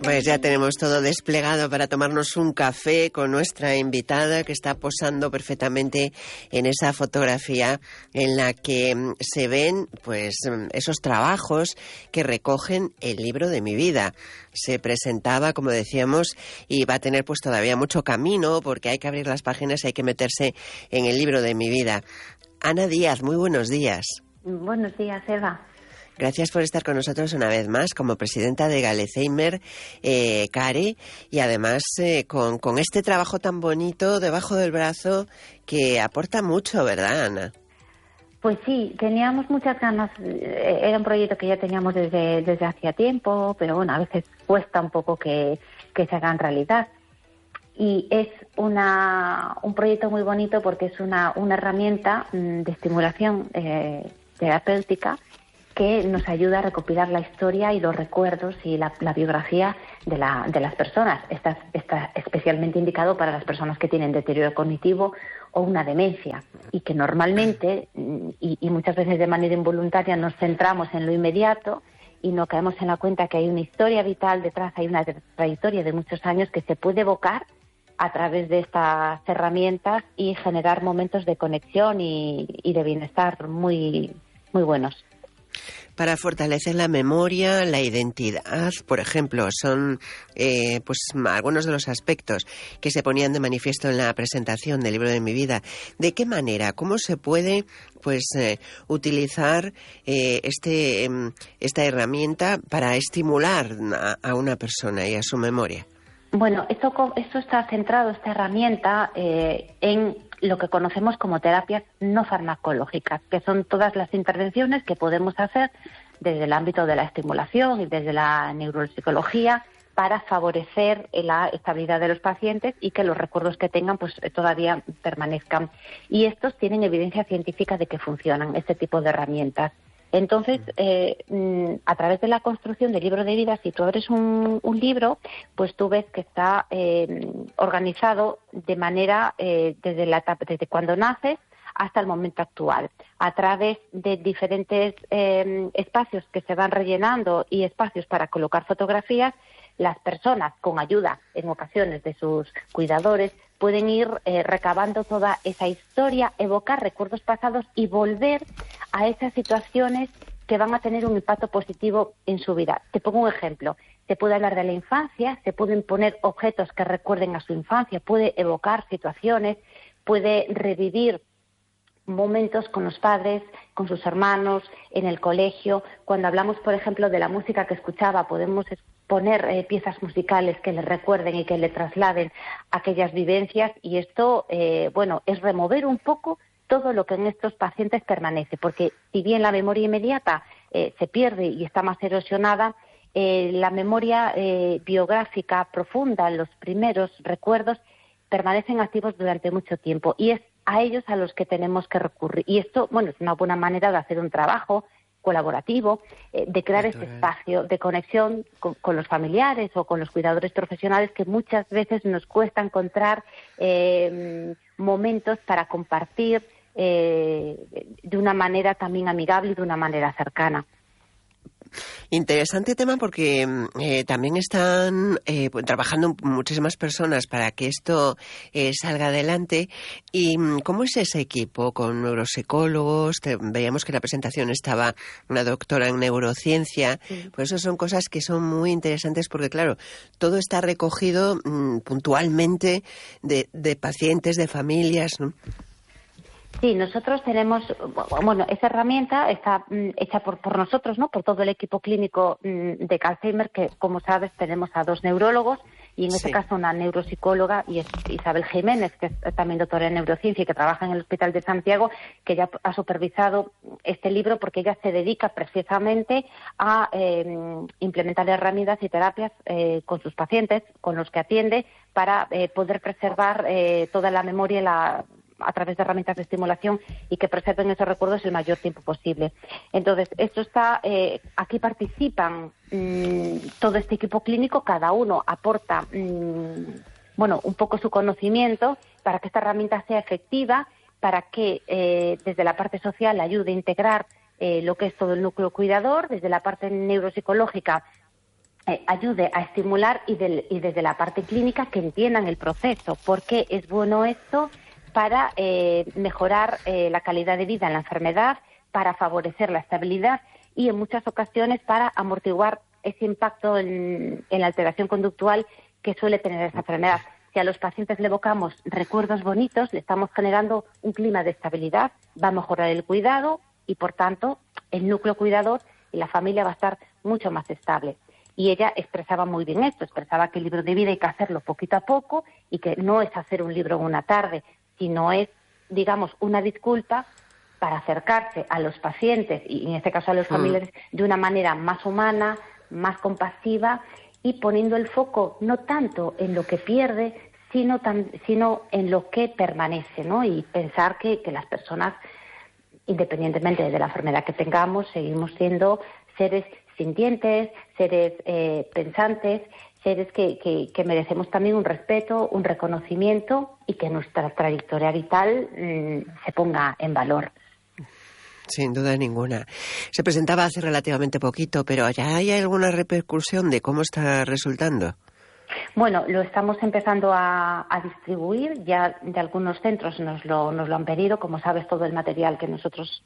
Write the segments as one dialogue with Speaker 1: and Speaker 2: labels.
Speaker 1: Pues ya tenemos todo desplegado para tomarnos un café con nuestra invitada que está posando perfectamente en esa fotografía en la que se ven pues esos trabajos que recogen el libro de mi vida. Se presentaba, como decíamos, y va a tener pues todavía mucho camino porque hay que abrir las páginas y hay que meterse en el libro de mi vida. Ana Díaz, muy buenos días.
Speaker 2: Buenos días, Eva.
Speaker 1: Gracias por estar con nosotros una vez más como presidenta de Galetheimer, CARE, y además con este trabajo tan bonito debajo del brazo que aporta mucho, ¿verdad, Ana?
Speaker 2: Pues sí, teníamos muchas ganas. Era un proyecto que ya teníamos desde hacía tiempo, pero bueno, a veces cuesta un poco que se haga en realidad. Y es un proyecto muy bonito porque es una herramienta de estimulación terapéutica que nos ayuda a recopilar la historia y los recuerdos y la biografía de las personas. Está especialmente indicado para las personas que tienen deterioro cognitivo o una demencia y que normalmente y muchas veces de manera involuntaria nos centramos en lo inmediato y no caemos en la cuenta que hay una historia vital detrás, hay una trayectoria de muchos años que se puede evocar a través de estas herramientas y generar momentos de conexión y de bienestar muy, muy buenos.
Speaker 1: Para fortalecer la memoria, la identidad, por ejemplo, son pues algunos de los aspectos que se ponían de manifiesto en la presentación del libro de mi vida. ¿De qué manera? ¿Cómo se puede utilizar esta herramienta para estimular a una persona y a su memoria?
Speaker 2: Bueno, esto está centrado, esta herramienta, en lo que conocemos como terapias no farmacológicas, que son todas las intervenciones que podemos hacer desde el ámbito de la estimulación y desde la neuropsicología para favorecer la estabilidad de los pacientes y que los recuerdos que tengan pues todavía permanezcan. Y estos tienen evidencia científica de que funcionan, este tipo de herramientas. Entonces, a través de la construcción del libro de vida, si tú abres un libro, pues tú ves que está organizado de manera desde cuando naces hasta el momento actual, a través de diferentes espacios que se van rellenando y espacios para colocar fotografías. Las personas, con ayuda en ocasiones de sus cuidadores, pueden ir recabando toda esa historia, evocar recuerdos pasados y volver a esas situaciones que van a tener un impacto positivo en su vida. Te pongo un ejemplo. Se puede hablar de la infancia, se pueden poner objetos que recuerden a su infancia, puede evocar situaciones, puede revivir momentos con los padres, con sus hermanos, en el colegio. Cuando hablamos, por ejemplo, de la música que escuchaba, podemos poner piezas musicales que le recuerden y que le trasladen aquellas vivencias, y esto, es remover un poco todo lo que en estos pacientes permanece, porque si bien la memoria inmediata se pierde y está más erosionada, la memoria biográfica profunda, los primeros recuerdos, permanecen activos durante mucho tiempo, y es a ellos a los que tenemos que recurrir. Y esto, es una buena manera de hacer un trabajo colaborativo, de crear este espacio de conexión con los familiares o con los cuidadores profesionales, que muchas veces nos cuesta encontrar momentos para compartir de una manera también amigable y de una manera cercana.
Speaker 1: Interesante tema porque también están trabajando muchísimas personas para que esto salga adelante. ¿Y cómo es ese equipo? ¿Con neuropsicólogos? Veíamos que en la presentación estaba una doctora en neurociencia. Sí. Pues eso son cosas que son muy interesantes porque, claro, todo está recogido puntualmente de pacientes, de familias, ¿no?
Speaker 2: Sí, nosotros tenemos, esa herramienta está hecha por nosotros, ¿no? Por todo el equipo clínico de Galetheimer, que, como sabes, tenemos a 2 neurólogos y en este caso una neuropsicóloga, y es Isabel Jiménez, que es también doctora en neurociencia y que trabaja en el Hospital de Santiago, que ya ha supervisado este libro porque ella se dedica precisamente a implementar herramientas y terapias con sus pacientes, con los que atiende, para poder preservar toda la memoria a través de herramientas de estimulación y que preserven esos recuerdos el mayor tiempo posible. Entonces, esto está, aquí participan todo este equipo clínico, cada uno aporta un poco su conocimiento para que esta herramienta sea efectiva, para que desde la parte social ayude a integrar lo que es todo el núcleo cuidador, desde la parte neuropsicológica ayude a estimular y desde la parte clínica que entiendan el proceso. ¿Por qué es bueno esto? Para mejorar la calidad de vida en la enfermedad, para favorecer la estabilidad y en muchas ocasiones para amortiguar ese impacto en la alteración conductual que suele tener esa enfermedad. Si a los pacientes le evocamos recuerdos bonitos, le estamos generando un clima de estabilidad, va a mejorar el cuidado y, por tanto, el núcleo cuidador y la familia va a estar mucho más estable. Y ella expresaba muy bien esto, expresaba que el libro de vida hay que hacerlo poquito a poco y que no es hacer un libro en una tarde, sino es, digamos, una disculpa para acercarse a los pacientes y, en este caso, a los familiares de una manera más humana, más compasiva y poniendo el foco no tanto en lo que pierde, sino en lo que permanece, ¿no? Y pensar que las personas, independientemente de la enfermedad que tengamos, seguimos siendo seres sintientes, seres pensantes, seres que merecemos también un respeto, un reconocimiento y que nuestra trayectoria vital se ponga en valor.
Speaker 1: Sin duda ninguna. Se presentaba hace relativamente poquito, pero ¿ya hay alguna repercusión de cómo está resultando?
Speaker 2: Bueno, lo estamos empezando a distribuir. Ya de algunos centros nos lo han pedido. Como sabes, todo el material que nosotros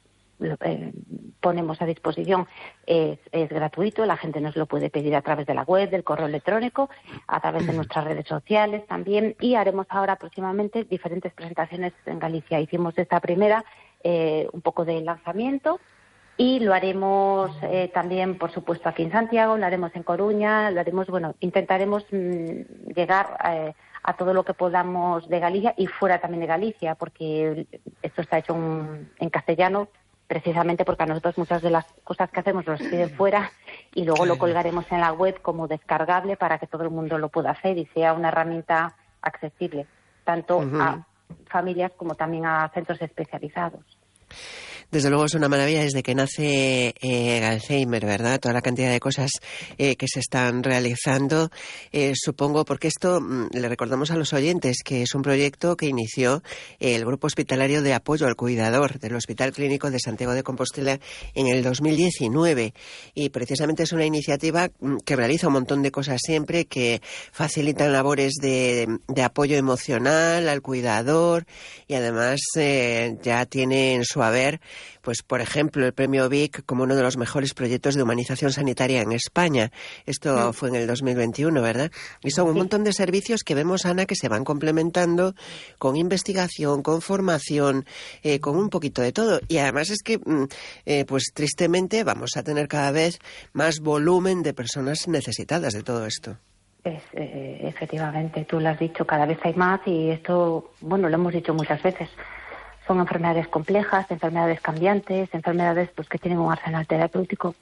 Speaker 2: ponemos a disposición es gratuito. La gente nos lo puede pedir a través de la web, del correo electrónico, a través de nuestras redes sociales también. Y haremos ahora próximamente diferentes presentaciones en Galicia. Hicimos esta primera, un poco de lanzamiento, y lo haremos también, por supuesto, aquí en Santiago, lo haremos en Coruña, intentaremos llegar a todo lo que podamos de Galicia y fuera también de Galicia, porque esto está hecho en castellano, precisamente porque a nosotros muchas de las cosas que hacemos nos piden fuera y luego lo colgaremos en la web como descargable para que todo el mundo lo pueda hacer y sea una herramienta accesible, tanto a familias como también a centros especializados.
Speaker 1: Desde luego es una maravilla desde que nace Alzheimer, ¿verdad? Toda la cantidad de cosas que se están realizando, supongo, porque esto le recordamos a los oyentes que es un proyecto que inició el Grupo Hospitalario de Apoyo al Cuidador del Hospital Clínico de Santiago de Compostela en el 2019 y precisamente es una iniciativa que realiza un montón de cosas siempre, que facilitan labores de apoyo emocional al cuidador y además ya tiene en su haber, pues por ejemplo, el premio Vic como uno de los mejores proyectos de humanización sanitaria en España. Esto fue en el 2021, ¿verdad? Y son un montón de servicios que vemos, Ana, que se van complementando con investigación, con formación, con un poquito de todo. Y además es que, pues tristemente, vamos a tener cada vez más volumen de personas necesitadas de todo esto.
Speaker 2: Efectivamente, tú lo has dicho, cada vez hay más y esto, bueno, lo hemos dicho muchas veces. Son enfermedades complejas, enfermedades cambiantes, enfermedades pues que tienen un arsenal terapéutico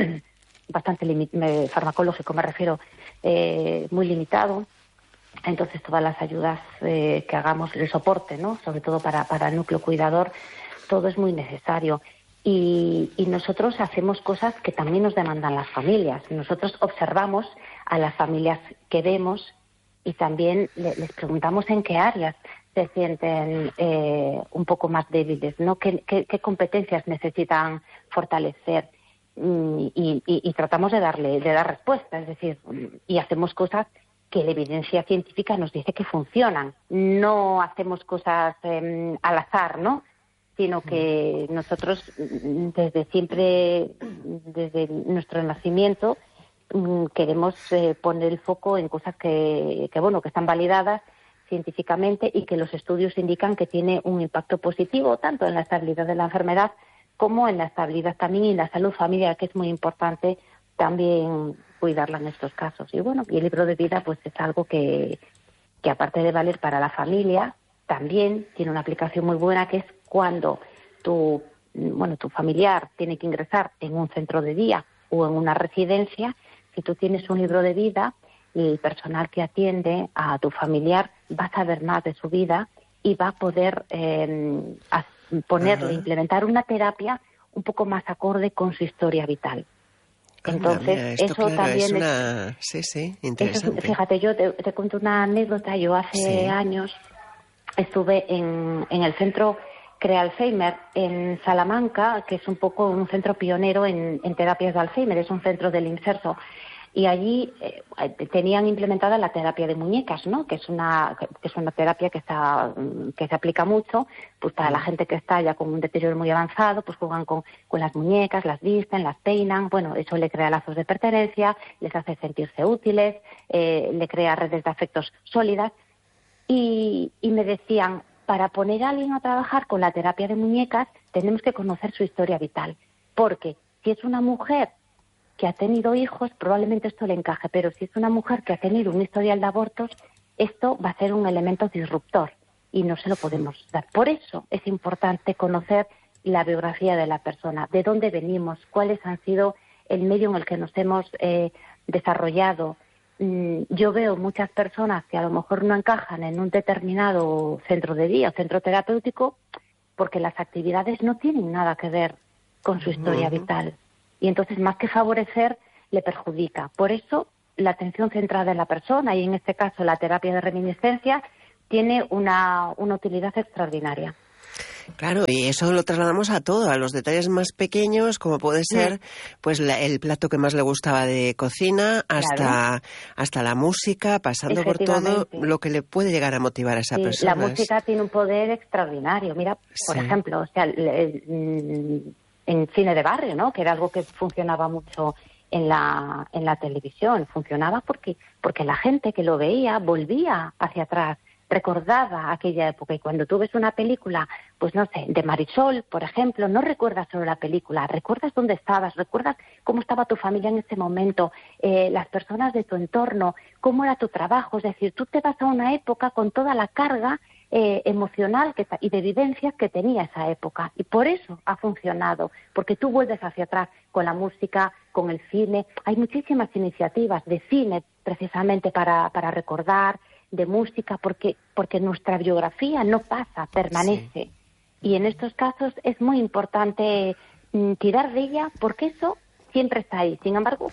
Speaker 2: bastante farmacológico, me refiero, muy limitado. Entonces, todas las ayudas que hagamos, el soporte, ¿no? Sobre todo para el núcleo cuidador, todo es muy necesario. Y nosotros hacemos cosas que también nos demandan las familias. Nosotros observamos a las familias que vemos y también les preguntamos en qué áreas se sienten un poco más débiles, ¿no? ¿Qué competencias necesitan fortalecer? Y tratamos de dar respuesta, es decir, y hacemos cosas que la evidencia científica nos dice que funcionan. No hacemos cosas al azar, ¿no? Sino que nosotros desde siempre, desde nuestro nacimiento, queremos poner el foco en cosas que están validadas científicamente y que los estudios indican que tiene un impacto positivo tanto en la estabilidad de la enfermedad como en la estabilidad también y en la salud familiar, que es muy importante también cuidarla en estos casos. Y el libro de vida pues es algo que aparte de valer para la familia, también tiene una aplicación muy buena, que es cuando tu familiar tiene que ingresar en un centro de día o en una residencia. Si tú tienes un libro de vida, el personal que atiende a tu familiar va a saber más de su vida y va a poder implementar una terapia un poco más acorde con su historia vital. Entonces,
Speaker 1: esto,
Speaker 2: eso
Speaker 1: claro,
Speaker 2: también
Speaker 1: sí, interesante.
Speaker 2: Fíjate, yo te cuento una anécdota. Yo hace años estuve en el centro Crea Alzheimer en Salamanca, que es un poco un centro pionero en terapias de Alzheimer, es un centro del Inserso. Y allí tenían implementada la terapia de muñecas, ¿no? Que es una terapia que se aplica mucho, pues para la gente que está ya con un deterioro muy avanzado, pues juegan con las muñecas, las visten, las peinan, bueno, eso le crea lazos de pertenencia, les hace sentirse útiles, le crea redes de afectos sólidas. Y me decían, para poner a alguien a trabajar con la terapia de muñecas, tenemos que conocer su historia vital, porque si es una mujer que ha tenido hijos, probablemente esto le encaje, pero si es una mujer que ha tenido un historial de abortos, esto va a ser un elemento disruptor y no se lo podemos dar. Por eso es importante conocer la biografía de la persona, de dónde venimos, cuáles han sido el medio en el que nos hemos desarrollado. Yo veo muchas personas que a lo mejor no encajan en un determinado centro de día o centro terapéutico porque las actividades no tienen nada que ver con su historia vital. Y entonces, más que favorecer, le perjudica. Por eso, la atención centrada en la persona, y en este caso la terapia de reminiscencia, tiene una utilidad extraordinaria.
Speaker 1: Claro, y eso lo trasladamos a todo, a los detalles más pequeños, como puede ser pues el plato que más le gustaba de cocina, hasta la música, pasando por todo lo que le puede llegar a motivar a esa persona.
Speaker 2: La música tiene un poder extraordinario. Mira, por ejemplo, o sea, en cine de barrio, ¿no? Que era algo que funcionaba mucho en la televisión. Funcionaba porque la gente que lo veía volvía hacia atrás, recordaba aquella época. Y cuando tú ves una película, pues no sé, de Marisol, por ejemplo, no recuerdas solo la película, recuerdas dónde estabas, recuerdas cómo estaba tu familia en ese momento, las personas de tu entorno, cómo era tu trabajo. Es decir, tú te vas a una época con toda la carga emocional y de vivencias que tenía esa época, y por eso ha funcionado, porque tú vuelves hacia atrás con la música, con el cine. Hay muchísimas iniciativas de cine precisamente para recordar, de música, porque nuestra biografía no pasa, permanece, y en estos casos es muy importante tirar de ella, porque eso siempre está ahí. Sin embargo,